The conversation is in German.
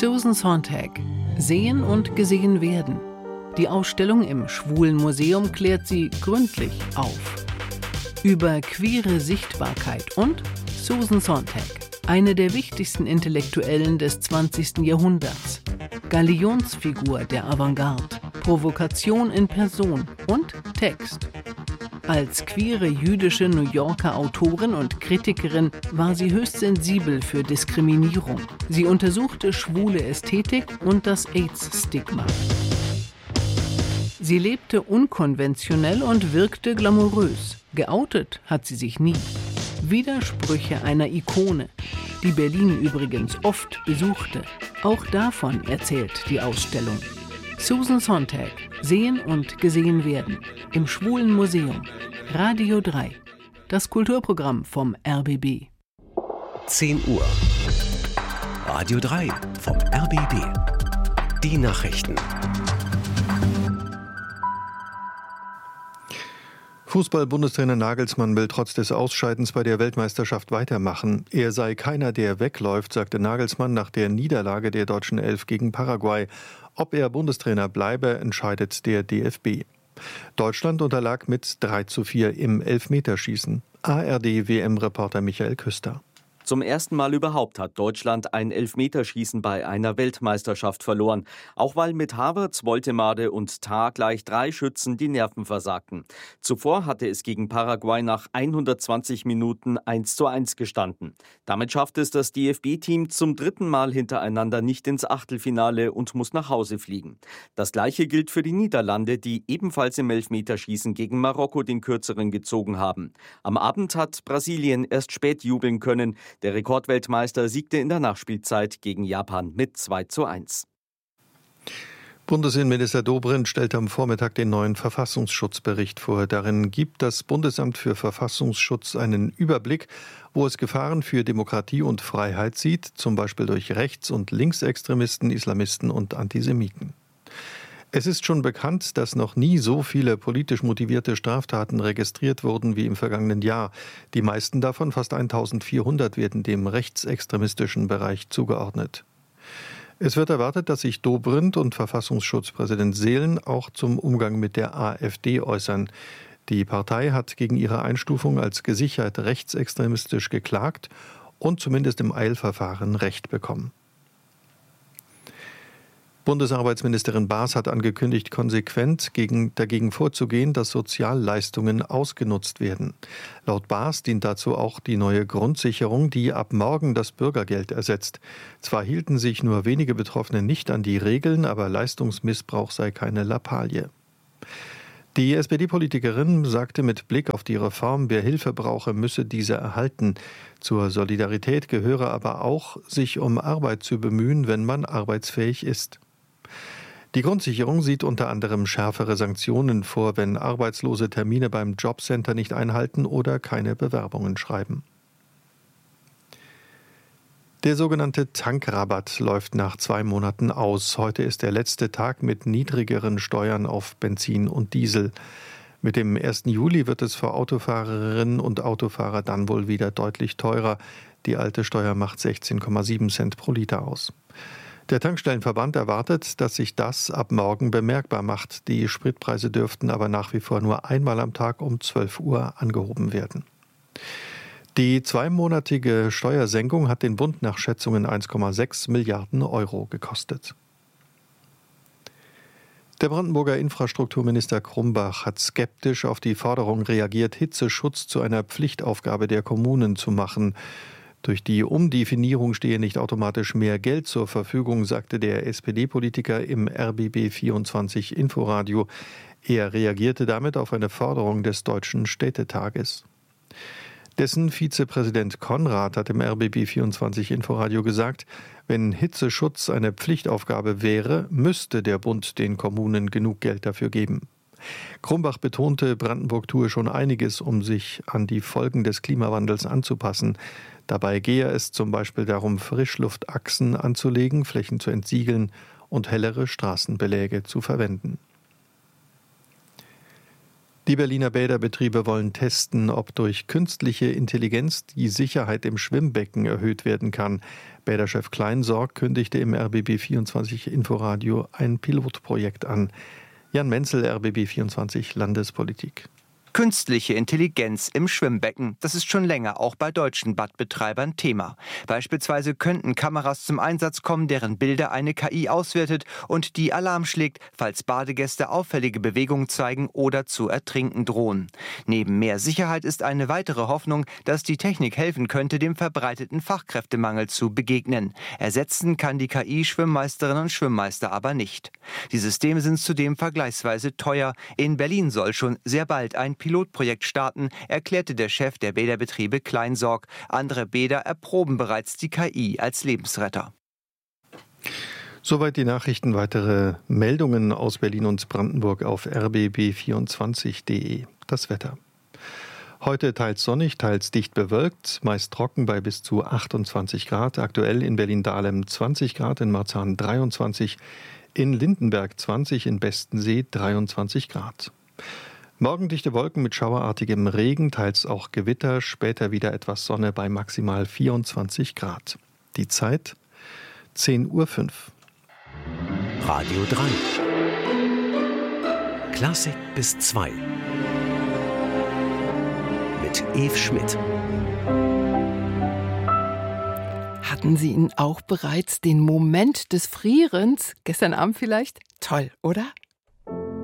Susan Sontag. Sehen und gesehen werden. Die Ausstellung im Schwulen Museum klärt sie gründlich auf. Über queere Sichtbarkeit und Susan Sontag. Eine der wichtigsten Intellektuellen des 20. Jahrhunderts. Galionsfigur der Avantgarde. Provokation in Person und Text. Als queere jüdische New Yorker Autorin und Kritikerin war sie höchst sensibel für Diskriminierung. Sie untersuchte schwule Ästhetik und das AIDS-Stigma. Sie lebte unkonventionell und wirkte glamourös. Geoutet hat sie sich nie. Widersprüche einer Ikone, die Berlin übrigens oft besuchte. Auch davon erzählt die Ausstellung. Susan Sontag. Sehen und gesehen werden. Im Schwulen Museum. Radio 3. Das Kulturprogramm vom RBB. 10 Uhr. Radio 3 vom RBB. Die Nachrichten. Fußball-Bundestrainer Nagelsmann will trotz des Ausscheidens bei der Weltmeisterschaft weitermachen. Er sei keiner, der wegläuft, sagte Nagelsmann nach der Niederlage der deutschen Elf gegen Paraguay. Ob er Bundestrainer bleibe, entscheidet der DFB. Deutschland unterlag mit 3:4 im Elfmeterschießen. ARD-WM-Reporter Michael Küster. Zum ersten Mal überhaupt hat Deutschland ein Elfmeterschießen bei einer Weltmeisterschaft verloren. Auch weil mit Havertz, Woltemade und Tah gleich 3 Schützen die Nerven versagten. Zuvor hatte es gegen Paraguay nach 120 Minuten 1:1 gestanden. Damit schafft es das DFB-Team zum 3. Mal hintereinander nicht ins Achtelfinale und muss nach Hause fliegen. Das Gleiche gilt für die Niederlande, die ebenfalls im Elfmeterschießen gegen Marokko den Kürzeren gezogen haben. Am Abend hat Brasilien erst spät jubeln können. Der Rekordweltmeister siegte in der Nachspielzeit gegen Japan mit 2:1. Bundesinnenminister Dobrindt stellt am Vormittag den neuen Verfassungsschutzbericht vor. Darin gibt das Bundesamt für Verfassungsschutz einen Überblick, wo es Gefahren für Demokratie und Freiheit sieht, zum Beispiel durch Rechts- und Linksextremisten, Islamisten und Antisemiten. Es ist schon bekannt, dass noch nie so viele politisch motivierte Straftaten registriert wurden wie im vergangenen Jahr. Die meisten davon, fast 1400, werden dem rechtsextremistischen Bereich zugeordnet. Es wird erwartet, dass sich Dobrindt und Verfassungsschutzpräsident Seelen auch zum Umgang mit der AfD äußern. Die Partei hat gegen ihre Einstufung als gesichert rechtsextremistisch geklagt und zumindest im Eilverfahren Recht bekommen. Bundesarbeitsministerin Baas hat angekündigt, konsequent dagegen vorzugehen, dass Sozialleistungen ausgenutzt werden. Laut Baas dient dazu auch die neue Grundsicherung, die ab morgen das Bürgergeld ersetzt. Zwar hielten sich nur wenige Betroffene nicht an die Regeln, aber Leistungsmissbrauch sei keine Lappalie. Die SPD-Politikerin sagte mit Blick auf die Reform, wer Hilfe brauche, müsse diese erhalten. Zur Solidarität gehöre aber auch, sich um Arbeit zu bemühen, wenn man arbeitsfähig ist. Die Grundsicherung sieht unter anderem schärfere Sanktionen vor, wenn Arbeitslose Termine beim Jobcenter nicht einhalten oder keine Bewerbungen schreiben. Der sogenannte Tankrabatt läuft nach 2 Monaten aus. Heute ist der letzte Tag mit niedrigeren Steuern auf Benzin und Diesel. Mit dem 1. Juli wird es für Autofahrerinnen und Autofahrer dann wohl wieder deutlich teurer. Die alte Steuer macht 16,7 Cent pro Liter aus. Der Tankstellenverband erwartet, dass sich das ab morgen bemerkbar macht. Die Spritpreise dürften aber nach wie vor nur einmal am Tag um 12 Uhr angehoben werden. Die 2-monatige Steuersenkung hat den Bund nach Schätzungen 1,6 Milliarden Euro gekostet. Der Brandenburger Infrastrukturminister Krumbach hat skeptisch auf die Forderung reagiert, Hitzeschutz zu einer Pflichtaufgabe der Kommunen zu machen. Durch die Umdefinierung stehe nicht automatisch mehr Geld zur Verfügung, sagte der SPD-Politiker im RBB 24 Inforadio. Er reagierte damit auf eine Forderung des Deutschen Städtetages. Dessen Vizepräsident Konrad hat im RBB 24 Inforadio gesagt, wenn Hitzeschutz eine Pflichtaufgabe wäre, müsste der Bund den Kommunen genug Geld dafür geben. Krumbach betonte, Brandenburg tue schon einiges, um sich an die Folgen des Klimawandels anzupassen. Dabei gehe es zum Beispiel darum, Frischluftachsen anzulegen, Flächen zu entsiegeln und hellere Straßenbeläge zu verwenden. Die Berliner Bäderbetriebe wollen testen, ob durch künstliche Intelligenz die Sicherheit im Schwimmbecken erhöht werden kann. Bäderchef Kleinsorg kündigte im RBB24 Inforadio ein Pilotprojekt an. Jan Menzel, RBB24 Landespolitik. Künstliche Intelligenz im Schwimmbecken, das ist schon länger auch bei deutschen Badbetreibern Thema. Beispielsweise könnten Kameras zum Einsatz kommen, deren Bilder eine KI auswertet und die Alarm schlägt, falls Badegäste auffällige Bewegungen zeigen oder zu ertrinken drohen. Neben mehr Sicherheit ist eine weitere Hoffnung, dass die Technik helfen könnte, dem verbreiteten Fachkräftemangel zu begegnen. Ersetzen kann die KI Schwimmmeisterinnen und Schwimmmeister aber nicht. Die Systeme sind zudem vergleichsweise teuer. In Berlin soll schon sehr bald ein Pilotprojekt starten, erklärte der Chef der Bäderbetriebe Kleinsorg. Andere Bäder erproben bereits die KI als Lebensretter. Soweit die Nachrichten. Weitere Meldungen aus Berlin und Brandenburg auf rbb24.de. Das Wetter. Heute teils sonnig, teils dicht bewölkt, meist trocken bei bis zu 28 Grad. Aktuell in Berlin-Dahlem 20 Grad, in Marzahn 23, in Lindenberg 20, in Bestensee 23 Grad. Morgen dichte Wolken mit schauerartigem Regen, teils auch Gewitter, später wieder etwas Sonne bei maximal 24 Grad. Die Zeit 10:05 Uhr. Radio 3. Klassik bis 2. Mit Eve Schmidt. Hatten Sie ihn auch bereits den Moment des Frierens? Gestern Abend vielleicht? Toll, oder?